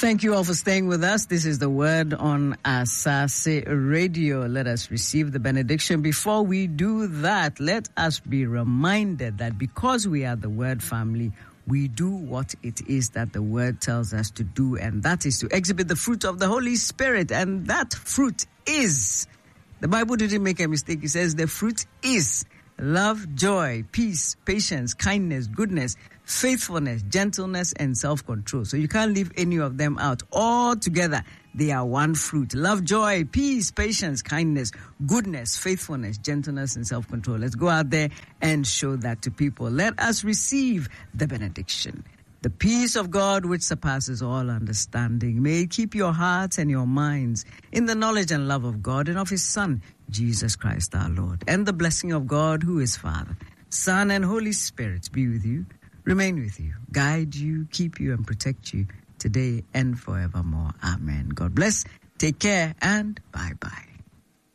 Thank you all for staying with us. This is the Word on Asase Radio. Let us receive the benediction. Before we do that, let us be reminded that because we are the Word family, we do what it is that the Word tells us to do, and that is to exhibit the fruit of the Holy Spirit. And that fruit is, the Bible didn't make a mistake. It says the fruit is love, joy, peace, patience, kindness, goodness, faithfulness, gentleness, and self-control. So you can't leave any of them out. All together, they are one fruit. Love, joy, peace, patience, kindness, goodness, faithfulness, gentleness, and self-control. Let's go out there and show that to people. Let us receive the benediction. The peace of God which surpasses all understanding may keep your hearts and your minds in the knowledge and love of God and of His Son, Jesus Christ our Lord. And the blessing of God who is Father, Son, and Holy Spirit be with you, remain with you, guide you, keep you, and protect you today and forevermore. Amen. God bless. Take care and bye-bye.